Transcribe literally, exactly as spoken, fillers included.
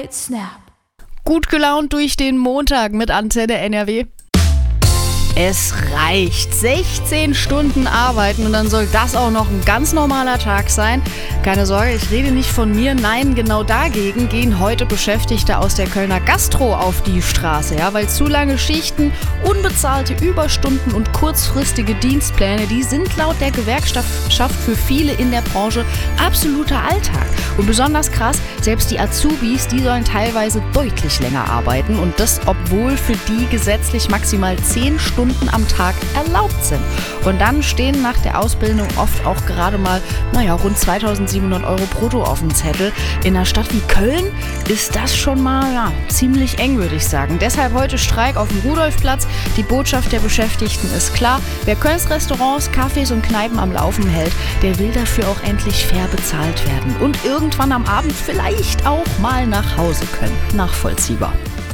White Snap. Gut gelaunt durch den Montag mit Antenne N R W. Es reicht. sechzehn Stunden arbeiten und dann soll das auch noch ein ganz normaler Tag sein. Keine Sorge, ich rede nicht von mir. Nein, genau dagegen gehen heute Beschäftigte aus der Kölner Gastro auf die Straße. Ja, weil zu lange Schichten, unbezahlte Überstunden und kurzfristige Dienstpläne, die sind laut der Gewerkschaft für viele in der Branche absoluter Alltag. Und besonders krass, selbst die Azubis, die sollen teilweise deutlich länger arbeiten. Und das, obwohl für die gesetzlich maximal zehn Stunden am Tag erlaubt sind. Und dann stehen nach der Ausbildung oft auch gerade mal, naja, rund zweitausendsiebenhundert Euro brutto auf dem Zettel. In einer Stadt wie Köln ist das schon mal, ja, ziemlich eng, würde ich sagen. Deshalb heute Streik auf dem Rudolfplatz. Die Botschaft der Beschäftigten ist klar. Wer Kölns Restaurants, Cafés und Kneipen am Laufen hält, der will dafür auch endlich fair bezahlt werden. Und irgendwann am Abend vielleicht auch mal nach Hause können. Nachvollziehbar.